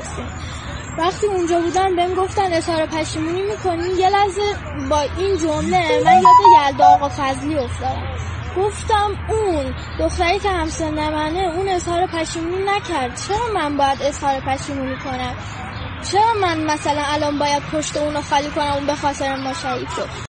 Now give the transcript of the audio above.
هستیم. وقتی اونجا بودن بهم گفتن اظهار پشیمونی میکنی، یه لحظه با این جمله من یاد یلدا آقا فضلی افتادم. گفتم اون دختری که همسن منه اون اظهار پشیمونی نکرد، چرا من باید اظهار پشیمونی کنم؟ چرا من مثلا الان باید پشت اونو خالی کنم اون به خاطر ما شهید شد؟